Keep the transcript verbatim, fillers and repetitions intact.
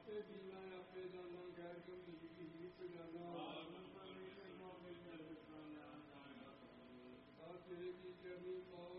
ਆਪੇ ਪੀਣਾ ਆਪੇ ਜਾਣਾ ਗੈਰ ਗੰਭੀਰ ਜਾਣਾ ਤੇਰੇ ਕੀ ਕਰਨੀ ਪਾਓ